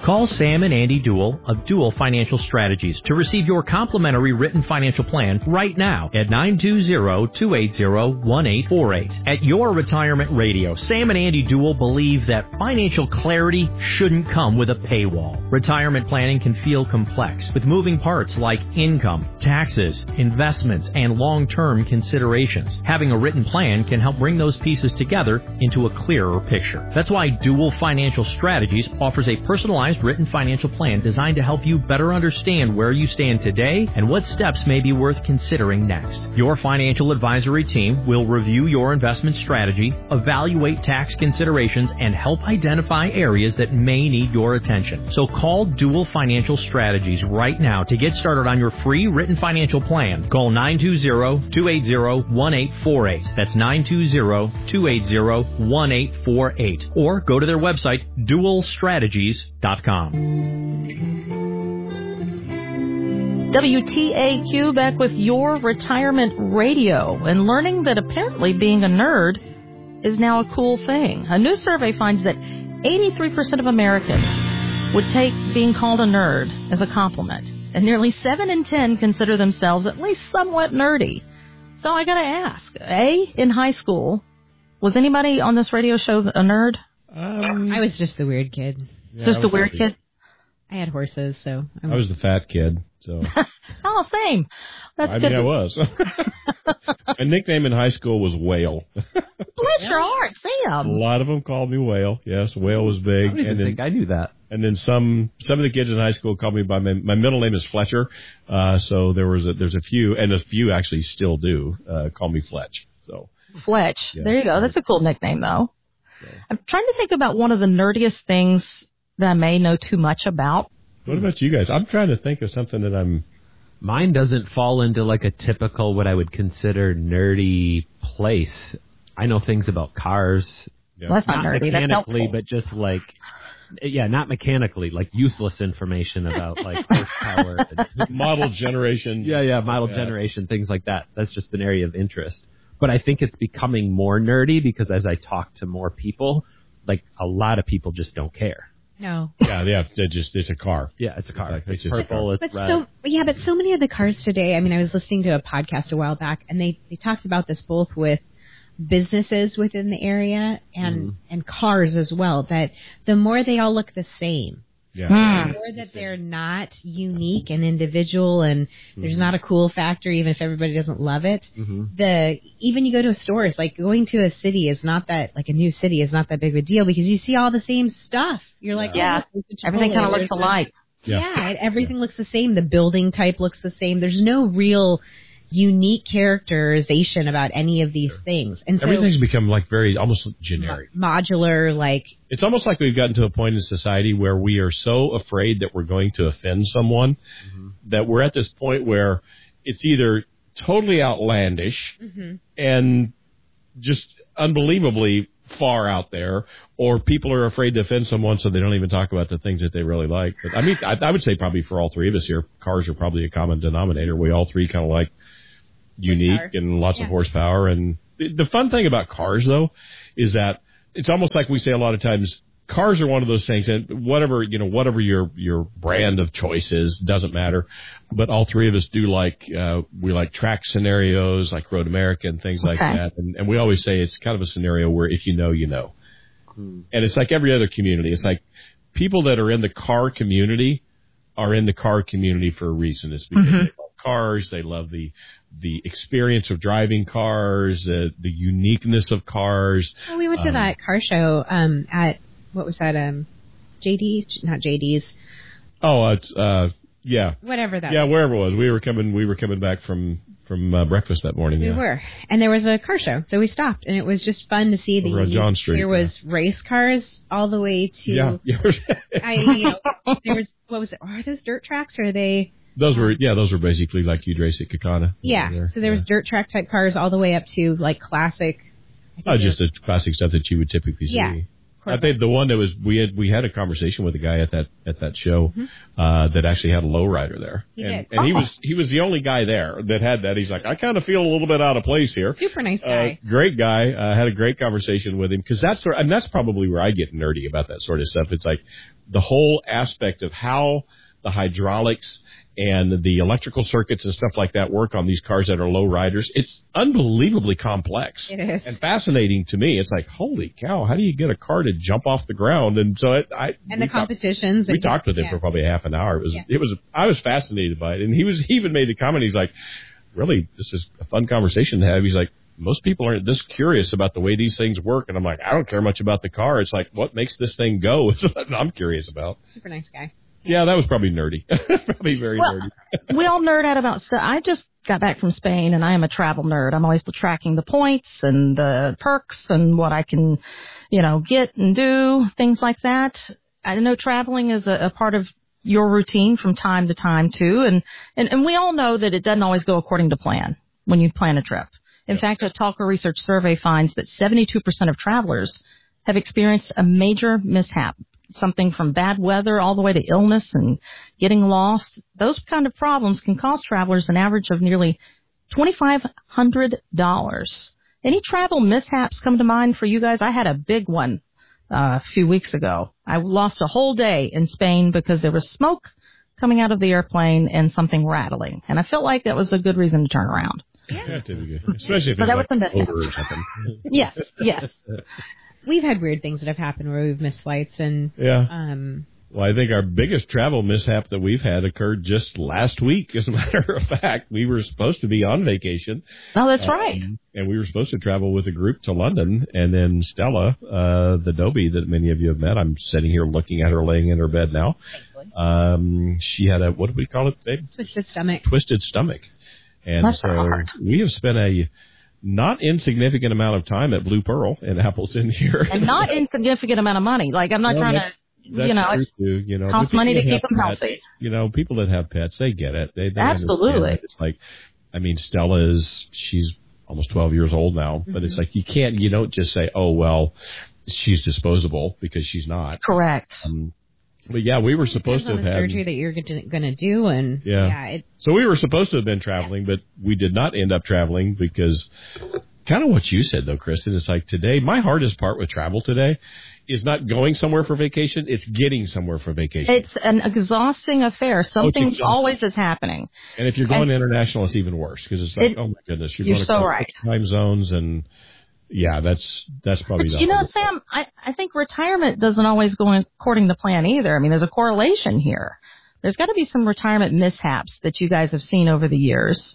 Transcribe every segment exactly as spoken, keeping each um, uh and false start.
Call Sam and Andy Duell of Duell Financial Strategies to receive your complimentary written financial plan right now at nine two zero, two eight zero, one eight four eight. At Your Retirement Radio, Sam and Andy Duell believe that financial clarity shouldn't come with a paywall. Retirement planning can feel complex with moving parts like income, taxes, investments, and long-term considerations. Having a written plan can help bring those pieces together into a clearer picture. That's why Duell Financial Strategies offers a personalized written financial plan designed to help you better understand where you stand today and what steps may be worth considering next. Your financial advisory team will review your investment strategy, evaluate tax considerations, and help identify areas that may need your attention. So call Duell Financial Strategies right now to get started on your free written financial plan. Call nine two zero, two eight zero, one eight four eight. That's nine two zero, two eight zero, one eight four eight. Or go to their website, duell strategies dot com. W T A Q back with Your Retirement Radio, and learning that apparently being a nerd is now a cool thing. A new survey finds that eighty-three percent of Americans would take being called a nerd as a compliment, and nearly seven in ten consider themselves at least somewhat nerdy. So I gotta ask, A, in high school, was anybody on this radio show a nerd? Um, I was just the weird kid. yeah, Just I the was weird happy. kid? I had horses, so I'm I was the fat kid, so. Oh, same. That's I good. mean, I was. My nickname in high school was Whale. Bless your heart, A Sam. lot of them called me Whale. Yes, Whale was big. I don't even and then, think I knew that. And then some some of the kids in high school called me by my, my middle name is Fletcher. Uh, so there was a, there's a few, and a few actually still do uh, call me Fletch. So Fletch. Yeah. There you go. That's a cool nickname, though. I'm trying to think about one of the nerdiest things that I may know too much about. what about you guys? I'm trying to think of something that I'm. Mine doesn't fall into like a typical what I would consider nerdy place. I know things about cars. Yeah. Well, that's not, Not nerdy. That's mechanically, helpful. but just like, yeah, not mechanically, like useless information about like horsepower. And, Model generation. yeah, yeah, model Yeah. generation, things like that. That's just an area of interest. But I think it's becoming more nerdy because as I talk to more people, like a lot of people just don't care. no. Yeah, yeah. They just it's a car. Yeah, it's a car. Exactly. It's It's just a purple. car. It's But red. so yeah, but so many of the cars today. I mean, I was listening to a podcast a while back, and they they talked about this both with businesses within the area and Mm-hmm. and cars as well. That the more they all look the same, Yeah. the more that they're not unique and individual, and there's not a cool factor, even if everybody doesn't love it. Mm-hmm. The even you go to stores, like going to a city is not that like a new city is not that big of a deal because you see all the same stuff. You're like, Yeah. oh, look, there's a Everything Chipotle, kind of there's looks a- alike. Yeah, Yeah. and everything looks the same. The building type looks the same. There's no real unique characterization about any of these things. And so Everything's become like very almost generic. modular, like It's almost like we've gotten to a point in society where we are so afraid that we're going to offend someone that we're at this point where it's either totally outlandish and just unbelievably far out there, or people are afraid to offend someone so they don't even talk about the things that they really like. But I mean, I, I would say probably for all three of us here, cars are probably a common denominator. We all three kind of like unique Horsepower. and lots Yeah. of horsepower. And the, the fun thing about cars, though, is that it's almost like we say a lot of times, cars are one of those things, and whatever, you know, whatever your, your brand of choice is, doesn't matter. But all three of us do like, uh, we like track scenarios, like Road America and things like Okay. that. And, and we always say it's kind of a scenario where if you know, you know. And it's like every other community. It's like people that are in the car community are in the car community for a reason. It's because they love cars. They love the, the experience of driving cars, uh, the uniqueness of cars. well, we went to Um, that car show um, at what was that? Um, J D's, not J D's, Oh, it's, uh, yeah. whatever that. Yeah, was. wherever it was. We were coming, we were coming back from, from uh, breakfast that morning. We yeah. were, and there was a car show, so we stopped, and it was just fun to see the. Over on John Street, There was race cars all the way to. Yeah. yeah. I, you know, there was what was it? Are those dirt tracks? Or are they? those were, yeah, those were basically like you'd race at Kakana. Yeah. There. So there was Yeah. dirt track type cars all the way up to like classic. I think Oh, there just was the classic stuff that you would typically see. Yeah. I think the one that was we had we had a conversation with a guy at that at that show mm-hmm. uh, that actually had a lowrider there, he and, did. and oh. he was he was the only guy there that had that. He's like, I kind of feel a little bit out of place here. Super nice guy, uh, great guy. Uh, had a great conversation with him because that's sort of, and that's probably where I get nerdy about that sort of stuff. It's like the whole aspect of how the hydraulics and the electrical circuits and stuff like that work on these cars that are low riders. It's unbelievably complex. It is. And fascinating to me. It's like, holy cow, how do you get a car to jump off the ground? And so it, I and the competitions. Talk, we and talked with him yeah. for probably half an hour. It was, yeah. it was, I was fascinated by it. And he was, he even made the comment. He's like, really, this is a fun conversation to have. He's like, most people aren't this curious about the way these things work. And I'm like, I don't care much about the car. It's like, what makes this thing go is what I'm curious about. Super nice guy. Yeah, that was probably nerdy. Probably very well, nerdy. We all nerd out about stuff. I just got back from Spain, and I am a travel nerd. I'm always tracking the points and the perks and what I can, you know, get and do, things like that. I know traveling is a, a part of your routine from time to time, too. And, and, and we all know that it doesn't always go according to plan when you plan a trip. In yep. fact, a Talker Research survey finds that seventy-two percent of travelers have experienced a major mishap. Something from bad weather all the way to illness and getting lost. Those kind of problems can cost travelers an average of nearly twenty-five hundred dollars. Any travel mishaps come to mind for you guys? I had a big one uh, a few weeks ago. I lost a whole day in Spain because there was smoke coming out of the airplane and something rattling. And I felt like that was a good reason to turn around. Yeah, that'd be good. Especially if so it's that like was the over or something. Yes, yes. We've had weird things that have happened where we've missed flights and yeah. Um, well, I think our biggest travel mishap that we've had occurred just last week. As a matter of fact, we were supposed to be on vacation. Oh, that's um, right. And we were supposed to travel with a group to London, and then Stella, uh, the Dobie that many of you have met, I'm sitting here looking at her laying in her bed now. Um, she had a, what do we call it, babe? Twisted stomach. Twisted stomach. And that's so hard. we have spent a not insignificant amount of time at Blue Pearl in Appleton here. And not insignificant amount of money. Like, I'm not well, trying that's, to, that's you know, it too, you know, costs money to keep them pets, healthy. You know, people that have pets, they get it. They, they Absolutely. It. It's like, I mean, Stella is, she's almost twelve years old now, but mm-hmm. it's like, you can't, you don't just say, oh, well, she's disposable, because she's not. Correct. Um, But yeah, we were supposed to have had surgery that you're going to do, and yeah. yeah it, so we were supposed to have been traveling, but we did not end up traveling because kind of what you said though, Kristen. It's like today, my hardest part with travel today is not going somewhere for vacation; it's getting somewhere for vacation. It's an exhausting affair. Something oh, always is happening. And if you're going and international, it's even worse because it's like, it, oh my goodness, you're, you're going so across right. time zones and. Yeah, that's that's probably but the you know, hardest. Sam, I, I think retirement doesn't always go according to plan either. I mean, there's a correlation here. There's got to be some retirement mishaps that you guys have seen over the years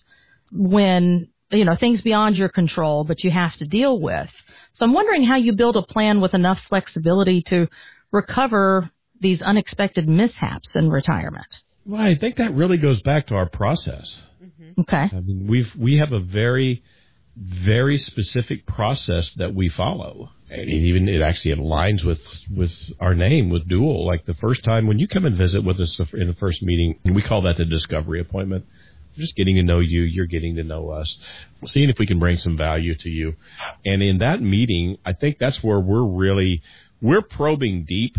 when, you know, things beyond your control, but you have to deal with. So I'm wondering how you build a plan with enough flexibility to recover these unexpected mishaps in retirement. Well, I think that really goes back to our process. Mm-hmm. Okay. I mean, we've we have a very very specific process that we follow. And even it actually aligns with, with our name, with Dual. Like the first time when you come and visit with us in the first meeting, we call that the discovery appointment. We're just getting to know you. You're getting to know us, seeing if we can bring some value to you. And in that meeting, I think that's where we're really, we're probing deep,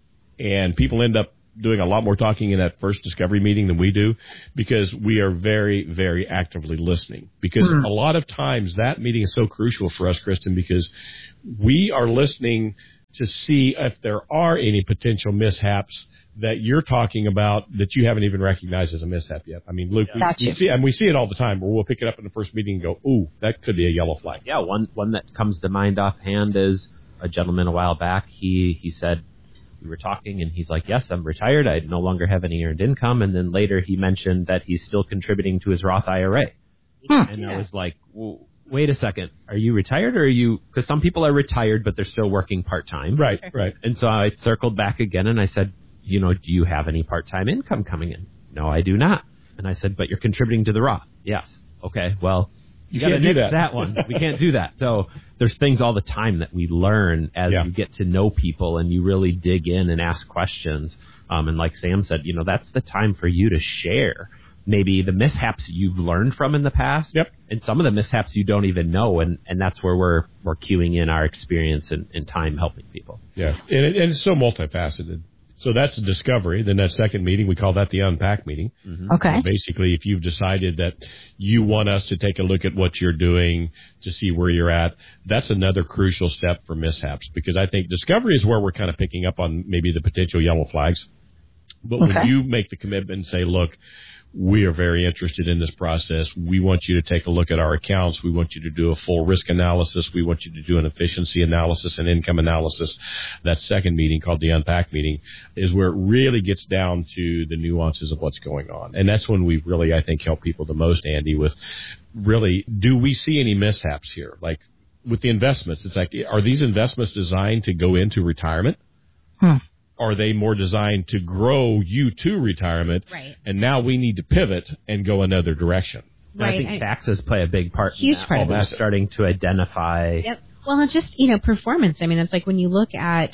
and people end up doing a lot more talking in that first discovery meeting than we do because we are very, very actively listening. Because mm. a lot of times that meeting is so crucial for us, Kristen, because we are listening to see if there are any potential mishaps that you're talking about that you haven't even recognized as a mishap yet. I mean, Luke, yeah. we, we see, and we see it all the time where we'll pick it up in the first meeting and go, ooh, that could be a yellow flag. Yeah, one one that comes to mind offhand is a gentleman a while back. He he said, we were talking, and he's like, yes, I'm retired. I no longer have any earned income. And then later he mentioned that he's still contributing to his Roth I R A. Hmm. And I was like, well, wait a second. Are you retired or are you – because some people are retired, but they're still working part-time. Right, right. And so I circled back again, and I said, you know, do you have any part-time income coming in? No, I do not. And I said, but you're contributing to the Roth. Yes. Okay, well – You, you got to nix that. that one. We can't do that. So there's things all the time that we learn as yeah. you get to know people and you really dig in and ask questions. Um, and like Sam said, you know, that's the time for you to share maybe the mishaps you've learned from in the past. Yep. And some of the mishaps you don't even know. And, and that's where we're, we're queuing in our experience and, and time helping people. Yeah. And, it, and it's so multifaceted. So that's the discovery. Then that second meeting, we call that the unpack meeting. Mm-hmm. Okay. So basically, if you've decided that you want us to take a look at what you're doing to see where you're at, that's another crucial step for mishaps, because I think discovery is where we're kind of picking up on maybe the potential yellow flags. But okay. when you make the commitment and say, look, we are very interested in this process. We want you to take a look at our accounts. We want you to do a full risk analysis. We want you to do an efficiency analysis and income analysis. That second meeting, called the unpack meeting, is where it really gets down to the nuances of what's going on. And that's when we really, I think, help people the most, Andy, with really, do we see any mishaps here? Like with the investments, it's like, are these investments designed to go into retirement? Hmm. Are they more designed to grow you to retirement? Right. And now we need to pivot and go another direction. Right. I think I, taxes play a big part. Huge in that. part of that. Starting to identify. Yep. Well, it's just, you know, performance. I mean, it's like when you look at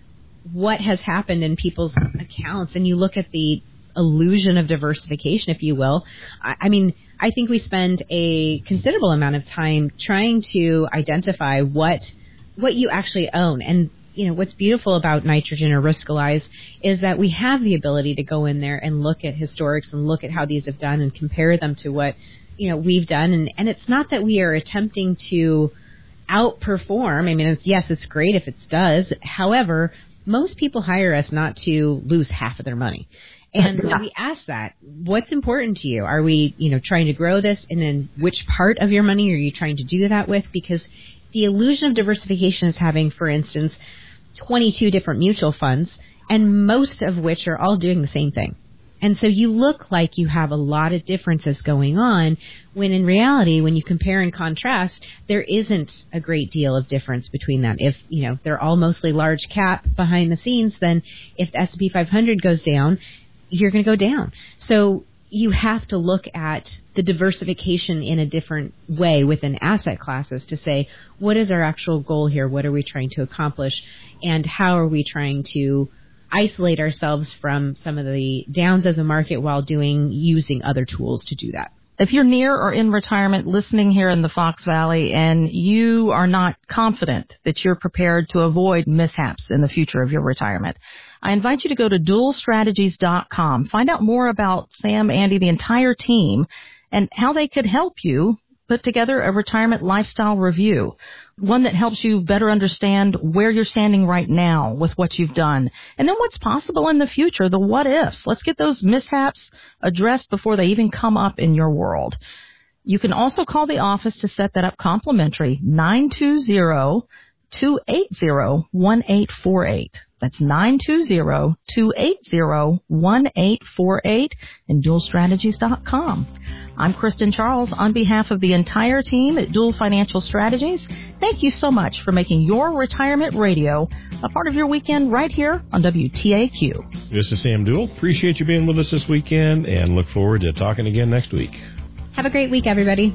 what has happened in people's accounts and you look at the illusion of diversification, if you will. I, I mean, I think we spend a considerable amount of time trying to identify what what you actually own. And you know, what's beautiful about Nitrogen or Riskalyze is that we have the ability to go in there and look at historics and look at how these have done and compare them to what, you know, we've done. And, and it's not that we are attempting to outperform. I mean, it's, yes, it's great if it does. However, most people hire us not to lose half of their money. And so we ask that, what's important to you? Are we, you know, trying to grow this? And then which part of your money are you trying to do that with? Because the illusion of diversification is having, for instance, twenty-two different mutual funds, and most of which are all doing the same thing. And so you look like you have a lot of differences going on, when in reality, when you compare and contrast, there isn't a great deal of difference between that. If, you know, they're all mostly large cap behind the scenes, then if the S and P five hundred goes down, you're going to go down. So you have to look at the diversification in a different way within asset classes to say, what is our actual goal here? What are we trying to accomplish? And how are we trying to isolate ourselves from some of the downs of the market while doing, using other tools to do that? If you're near or in retirement listening here in the Fox Valley and you are not confident that you're prepared to avoid mishaps in the future of your retirement, I invite you to go to dual strategies dot com. Find out more about Sam, Andy, the entire team, and how they could help you put together a retirement lifestyle review, one that helps you better understand where you're standing right now with what you've done, and then what's possible in the future, the what ifs. Let's get those mishaps addressed before they even come up in your world. You can also call the office to set that up complimentary, nine two zero, two eight zero, one eight four eight. That's nine two zero, two eight zero, one eight four eight and dual strategies dot com. I'm Kristen Charles on behalf of the entire team at Dual Financial Strategies. Thank you so much for making your retirement radio a part of your weekend right here on W T A Q. This is Sam Dual. Appreciate you being with us this weekend and look forward to talking again next week. Have a great week, everybody.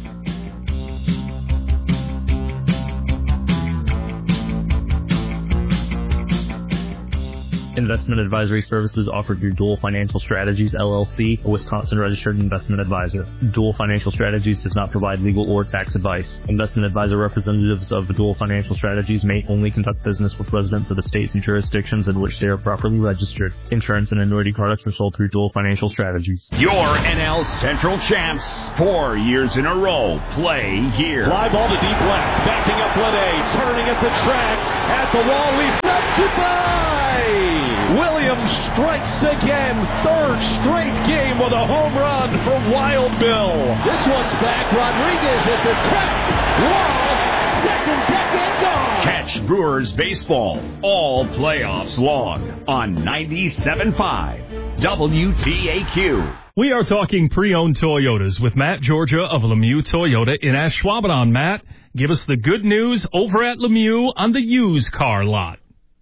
Investment advisory services offered through Dual Financial Strategies, L L C, a Wisconsin-registered investment advisor. Dual Financial Strategies does not provide legal or tax advice. Investment advisor representatives of Dual Financial Strategies may only conduct business with residents of the states and jurisdictions in which they are properly registered. Insurance and annuity products are sold through Dual Financial Strategies. Your N L Central champs, four years in a row, play here. Fly ball to deep left, backing up Lede, turning at the track, at the wall, leads left to by! Williams strikes again, third straight game with a home run for Wild Bill. This one's back, Rodriguez at the track, wall, second deck and gone. Catch Brewers baseball all playoffs long on ninety-seven point five W T A Q. We are talking pre-owned Toyotas with Matt Georgia of Lemieux Toyota in Ashwaubenon. Matt, give us the good news over at Lemieux on the used car lot.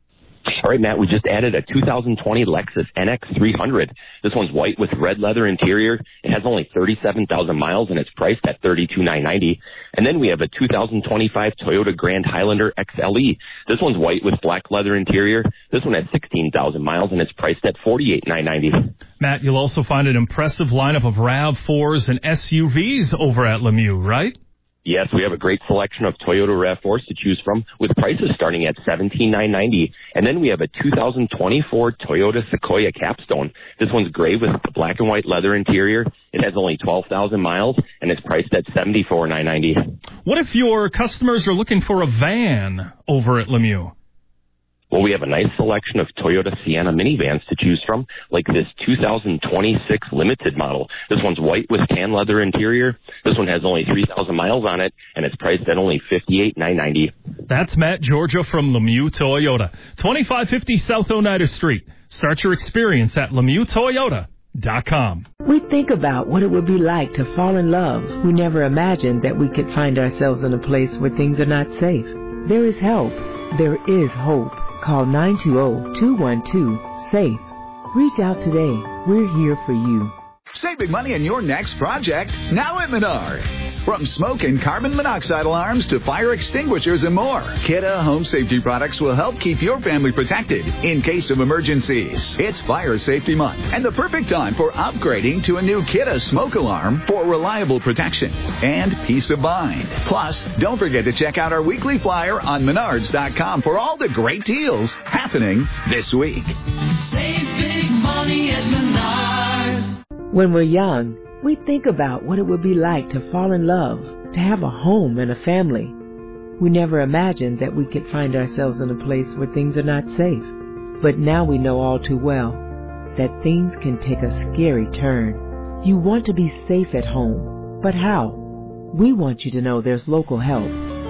All right, Matt, we just added a two thousand twenty Lexus N X three hundred. This one's white with red leather interior. It has only thirty-seven thousand miles, and it's priced at thirty-two thousand nine hundred ninety dollars. And then we have a two thousand twenty-five Toyota Grand Highlander X L E. This one's white with black leather interior. This one has sixteen thousand miles, and it's priced at forty-eight thousand nine hundred ninety dollars. Matt, you'll also find an impressive lineup of RAV fours and S U Vs over at Lemieux, right? Yes, we have a great selection of Toyota RAV fours to choose from with prices starting at seventeen thousand nine hundred ninety dollars. And then we have a two thousand twenty-four Toyota Sequoia Capstone. This one's gray with the black and white leather interior. It has only twelve thousand miles, and it's priced at seventy-four thousand nine hundred ninety dollars. What if your customers are looking for a van over at Lemieux? Well, we have a nice selection of Toyota Sienna minivans to choose from, like this two thousand twenty-six Limited model. This one's white with tan leather interior. This one has only three thousand miles on it, and it's priced at only fifty-eight thousand nine hundred ninety dollars. That's Matt Georgia from Lemieux Toyota, twenty-five fifty South Oneida Street. Start your experience at Lemieux Toyota dot com. We think about what it would be like to fall in love. We never imagined that we could find ourselves in a place where things are not safe. There is help. There is hope. Call nine two zero, two one two, SAFE. Reach out today. We're here for you. Save big money on your next project now at Menards. From smoke and carbon monoxide alarms to fire extinguishers and more, Kidde Home Safety products will help keep your family protected in case of emergencies. It's Fire Safety Month and the perfect time for upgrading to a new Kidde smoke alarm for reliable protection and peace of mind. Plus, don't forget to check out our weekly flyer on Menards dot com for all the great deals happening this week. Save big money at Menards. When we're young, we think about what it would be like to fall in love, to have a home and a family. We never imagined that we could find ourselves in a place where things are not safe. But now we know all too well that things can take a scary turn. You want to be safe at home, but how? We want you to know there's local help.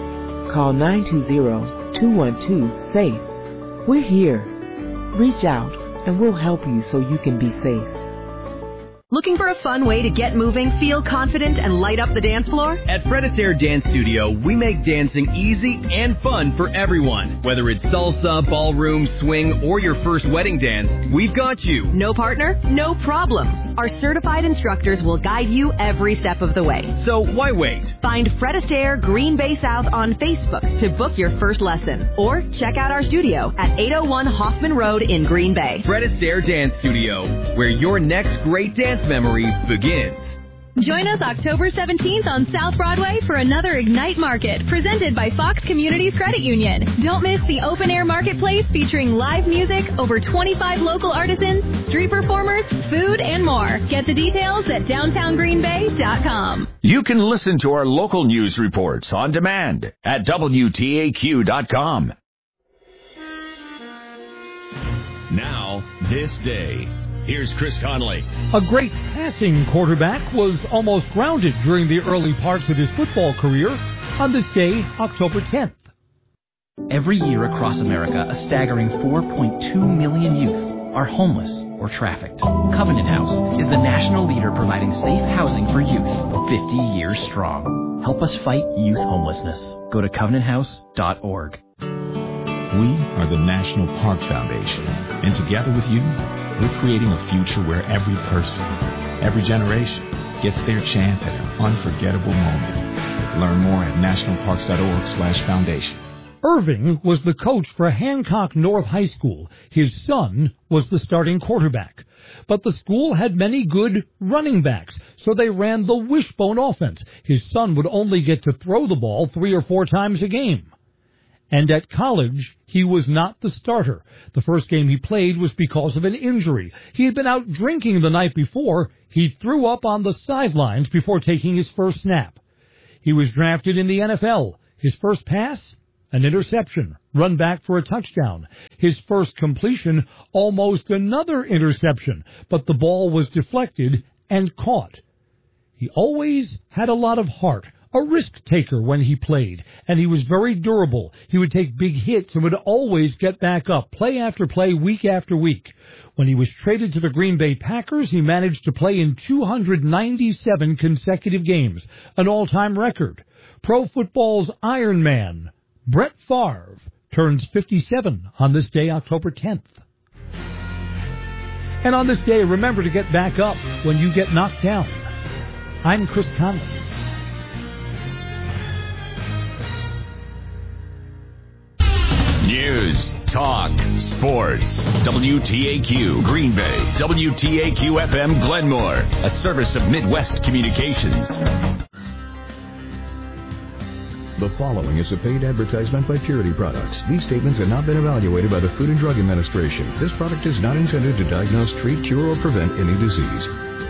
Call nine two zero, two one two, SAFE. We're here. Reach out and we'll help you so you can be safe. Looking for a fun way to get moving, feel confident, and light up the dance floor? At Fred Astaire Dance Studio, we make dancing easy and fun for everyone. Whether it's salsa, ballroom, swing, or your first wedding dance, we've got you. No partner? No problem. Our certified instructors will guide you every step of the way. So why wait? Find Fred Astaire Green Bay South on Facebook to book your first lesson. Or check out our studio at eight oh one Hoffman Road in Green Bay. Fred Astaire Dance Studio, where your next great dance memory begins. Join us October seventeenth on South Broadway for another Ignite Market presented by Fox Communities Credit Union. Don't miss the open-air marketplace featuring live music, over twenty-five local artisans, street performers, food, and more. Get the details at downtown green bay dot com. You can listen to our local news reports on demand at W T A Q dot com. Now, this day. Here's Chris Conley. A great passing quarterback was almost grounded during the early parts of his football career on this day, October tenth. Every year across America, a staggering four point two million youth are homeless or trafficked. Covenant House is the national leader providing safe housing for youth, fifty years strong. Help us fight youth homelessness. Go to covenant house dot org. We are the National Park Foundation, and together with you, we're creating a future where every person, every generation, gets their chance at an unforgettable moment. Learn more at national parks dot org slash foundation. Irving was the coach for Hancock North High School. His son was the starting quarterback. But the school had many good running backs, so they ran the wishbone offense. His son would only get to throw the ball three or four times a game. And at college, he was not the starter. The first game he played was because of an injury. He had been out drinking the night before. He threw up on the sidelines before taking his first snap. He was drafted in the N F L. His first pass, an interception, run back for a touchdown. His first completion, almost another interception, but the ball was deflected and caught. He always had a lot of heart. A risk-taker when he played, and he was very durable. He would take big hits and would always get back up, play after play, week after week. When he was traded to the Green Bay Packers, he managed to play in two hundred ninety-seven consecutive games, an all-time record. Pro football's Iron Man, Brett Favre, turns fifty-seven on this day, October tenth. And on this day, remember to get back up when you get knocked down. I'm Chris Conley. News, talk, sports. W T A Q Green Bay. W T A Q F M Glenmore. A service of Midwest Communications. The following is a paid advertisement by Purity Products. These statements have not been evaluated by the Food and Drug Administration. This product is not intended to diagnose, treat, cure, or prevent any disease.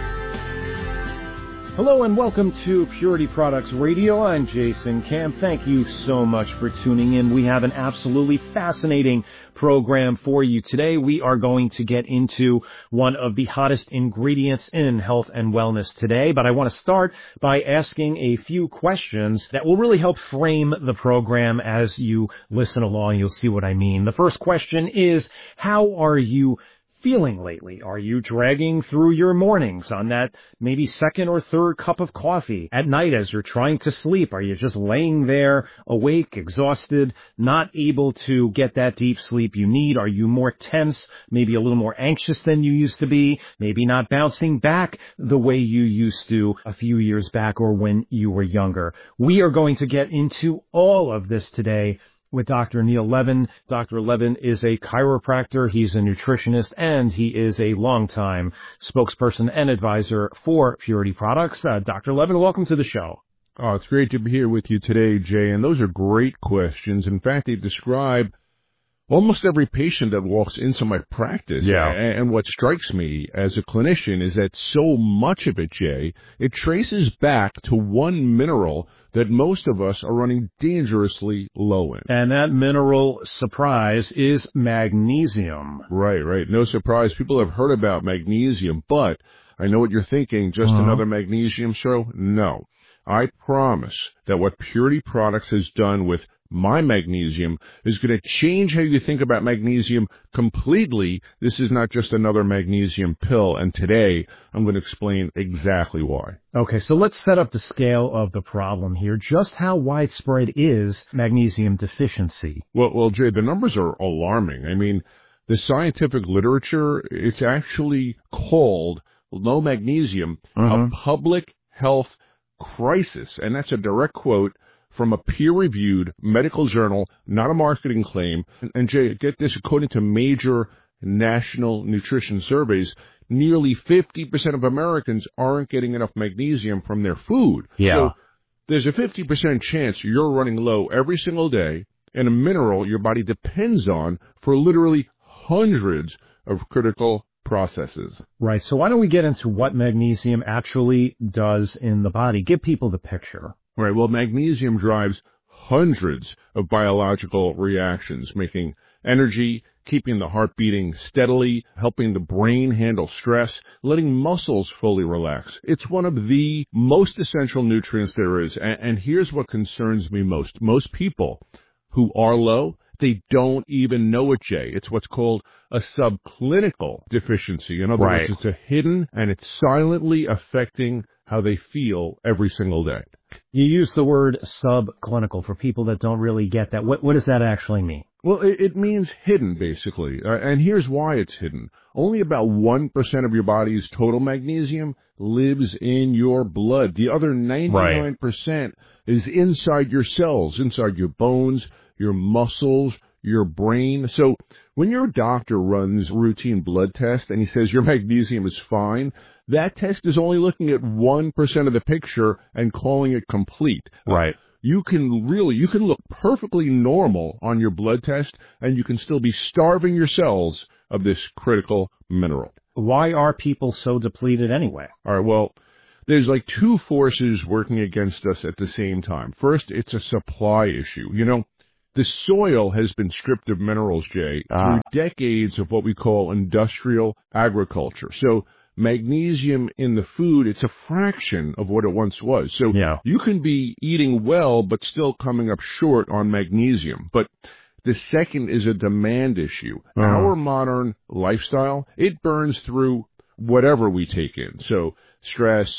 Hello and welcome to Purity Products Radio. I'm Jason Camp. Thank you so much for tuning in. We have an absolutely fascinating program for you today. We are going to get into one of the hottest ingredients in health and wellness today, but I want to start by asking a few questions that will really help frame the program as you listen along. You'll see what I mean. The first question is, how are you feeling lately? Are you dragging through your mornings on that maybe second or third cup of coffee at night as you're trying to sleep? Are you just laying there awake, exhausted, not able to get that deep sleep you need? Are you more tense, maybe a little more anxious than you used to be, maybe not bouncing back the way you used to a few years back or when you were younger? We are going to get into all of this today with Doctor Neil Levin. Doctor Levin is a chiropractor, he's a nutritionist, and he is a longtime spokesperson and advisor for Purity Products. Uh, Doctor Levin, welcome to the show. Oh, it's great to be here with you today, Jay, and those are great questions. In fact, they describe almost every patient that walks into my practice. Yeah. And what strikes me as a clinician is that so much of it, Jay, it traces back to one mineral that most of us are running dangerously low in. And that mineral, surprise, is magnesium. Right, right. No surprise. People have heard about magnesium, but I know what you're thinking. Just uh-huh. another magnesium show? No. I promise that what Purity Products has done with my magnesium is going to change how you think about magnesium completely. This is not just another magnesium pill, and today I'm going to explain exactly why. Okay, so let's set up the scale of the problem here. Just how widespread is magnesium deficiency? Well, well, Jay, the numbers are alarming. I mean, the scientific literature, it's actually called low magnesium uh-huh. a public health crisis, and that's a direct quote from a peer-reviewed medical journal, not a marketing claim. And, and Jay, get this, according to major national nutrition surveys, nearly fifty percent of Americans aren't getting enough magnesium from their food. Yeah. So there's a fifty percent chance you're running low every single day in a mineral your body depends on for literally hundreds of critical processes. Right. So why don't we get into what magnesium actually does in the body? Give people the picture. Right. Well, magnesium drives hundreds of biological reactions, making energy, keeping the heart beating steadily, helping the brain handle stress, letting muscles fully relax. It's one of the most essential nutrients there is. And, and here's what concerns me most. Most people who are low, they don't even know it, Jay. It's what's called a subclinical deficiency. In other right. words, it's a hidden and it's silently affecting how they feel every single day. You use the word subclinical for people that don't really get that. What, what does that actually mean? Well, it, it means hidden, basically. Uh, and here's why it's hidden. Only about one percent of your body's total magnesium lives in your blood. The other ninety-nine percent right. is inside your cells, inside your bones, your muscles, your brain. So when your doctor runs routine blood tests and he says your magnesium is fine, that test is only looking at one percent of the picture and calling it complete. Right. Uh, you can really, you can look perfectly normal on your blood test, and you can still be starving your cells of this critical mineral. Why are people so depleted anyway? All right, well, there's like two forces working against us at the same time. First, it's a supply issue. You know, the soil has been stripped of minerals, Jay, ah. through decades of what we call industrial agriculture. So magnesium in the food, it's a fraction of what it once was. So yeah. you can be eating well, but still coming up short on magnesium. But the second is a demand issue. Uh-huh. Our modern lifestyle, it burns through whatever we take in. So stress,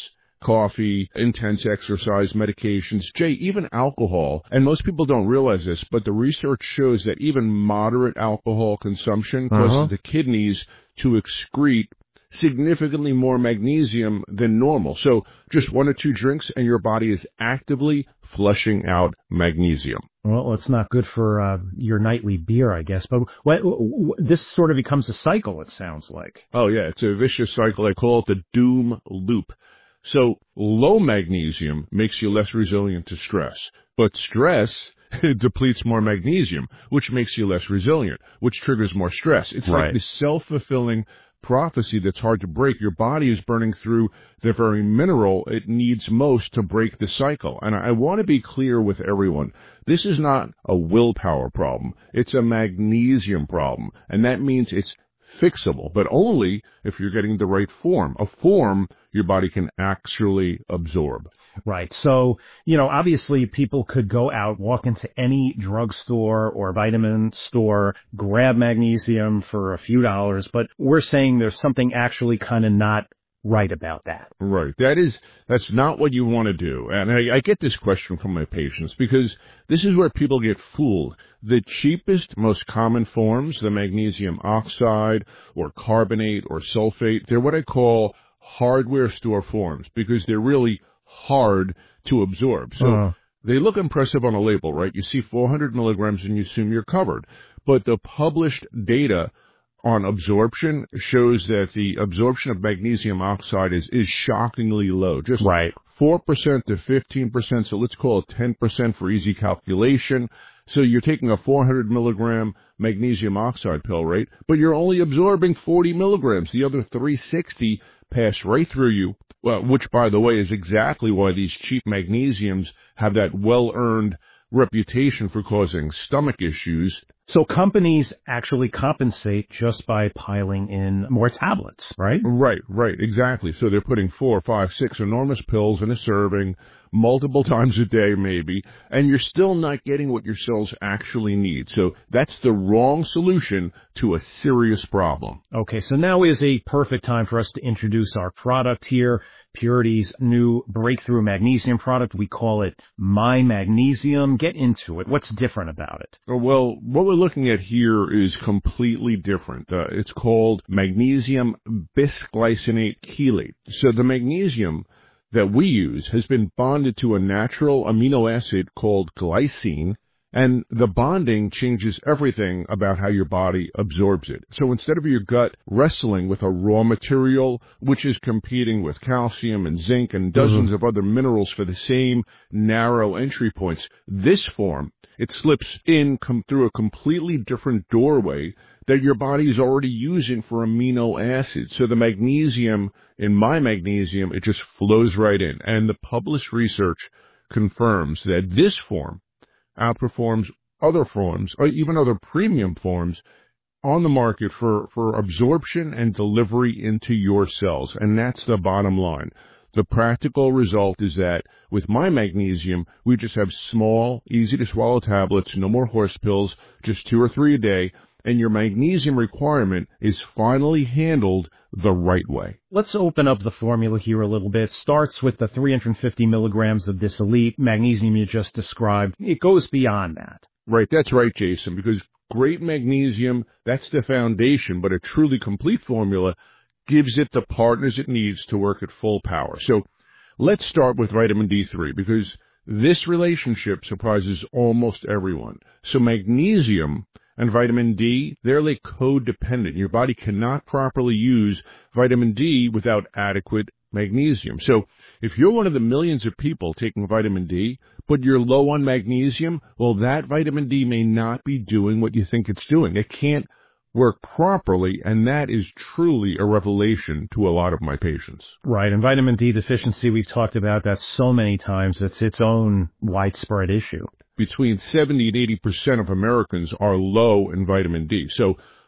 coffee, intense exercise, medications, Jay, even alcohol. And most people don't realize this, but the research shows that even moderate alcohol consumption Uh-huh. causes the kidneys to excrete significantly more magnesium than normal. So just one or two drinks and your body is actively flushing out magnesium. Well, it's not good for uh, your nightly beer, I guess. But what, what, this sort of becomes a cycle, it sounds like. Oh, yeah, it's a vicious cycle. I call it the doom loop. So low magnesium makes you less resilient to stress, but stress depletes more magnesium, which makes you less resilient, which triggers more stress. It's Right. like this self-fulfilling prophecy that's hard to break. Your body is burning through the very mineral it needs most to break the cycle. And I want to be clear with everyone. This is not a willpower problem. It's a magnesium problem. And that means it's fixable, but only if you're getting the right form, a form your body can actually absorb. Right. So, you know, obviously people could go out, walk into any drugstore or vitamin store, grab magnesium for a few dollars, but we're saying there's something actually kind of not right about that. Right. That is, that's not what you want to do. And I, I get this question from my patients because this is where people get fooled. The cheapest, most common forms, the magnesium oxide or carbonate or sulfate, they're what I call hardware store forms because they're really hard to absorb. So Uh-huh. they look impressive on a label, right? You see four hundred milligrams and you assume you're covered. But the published data on absorption shows that the absorption of magnesium oxide is, is shockingly low. Just right. four percent to fifteen percent. So let's call it ten percent for easy calculation. So you're taking a four hundred milligram magnesium oxide pill, right? But you're only absorbing forty milligrams. The other three hundred sixty pass right through you, well, which, by the way, is exactly why these cheap magnesiums have that well-earned reputation for causing stomach issues. So companies actually compensate just by piling in more tablets, right? Right, right, exactly. So they're putting four, five, six enormous pills in a serving, multiple times a day maybe, and you're still not getting what your cells actually need. So that's the wrong solution to a serious problem. Okay, so now is a perfect time for us to introduce our product here. Purity's new breakthrough magnesium product. We call it My Magnesium. Get into it. What's different about it? Well, what we're looking at here is completely different. Uh, it's called magnesium bisglycinate chelate. So the magnesium that we use has been bonded to a natural amino acid called glycine, and the bonding changes everything about how your body absorbs it. So instead of your gut wrestling with a raw material, which is competing with calcium and zinc and dozens Mm-hmm. of other minerals for the same narrow entry points, this form, it slips in come through a completely different doorway that your body is already using for amino acids. So the magnesium, in My Magnesium, it just flows right in. And the published research confirms that this form outperforms other forms, or even other premium forms, on the market for, for absorption and delivery into your cells. And that's the bottom line. The practical result is that with My Magnesium, we just have small, easy-to-swallow tablets, no more horse pills, just two or three a day, and your magnesium requirement is finally handled the right way. Let's open up the formula here a little bit. It starts with the three hundred fifty milligrams of this elite magnesium you just described. It goes beyond that. Right, that's right, Jason, because great magnesium, that's the foundation, but a truly complete formula gives it the partners it needs to work at full power. So let's start with vitamin D three, because this relationship surprises almost everyone. So magnesium and vitamin D, they're like codependent. Your body cannot properly use vitamin D without adequate magnesium. So if you're one of the millions of people taking vitamin D, but you're low on magnesium, well, that vitamin D may not be doing what you think it's doing. It can't work properly, and that is truly a revelation to a lot of my patients. Right, and vitamin D deficiency, we've talked about that so many times. It's its own widespread issue. Between seventy and eighty percent of Americans are low in vitamin D. So